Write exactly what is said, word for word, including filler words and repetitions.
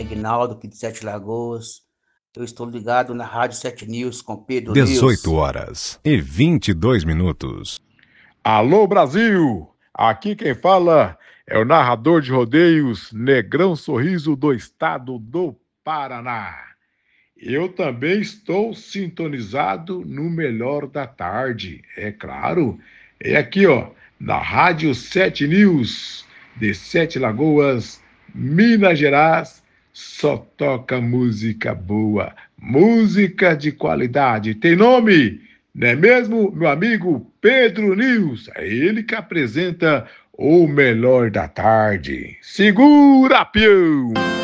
é Ignaldo, aqui de Sete Lagoas. Eu estou ligado na Rádio Sete News com Pedro dezoito News. horas e vinte e dois minutos. Alô, Brasil! Aqui quem fala é o narrador de rodeios Negrão Sorriso do estado do Paraná. Eu também estou sintonizado no Melhor da Tarde, é claro. É aqui, ó, na Rádio Sete News, de Sete Lagoas, Minas Gerais. Só toca música boa, música de qualidade. Tem nome? Não é mesmo, meu amigo Pedro News? É ele que apresenta o Melhor da Tarde. Segura, peão!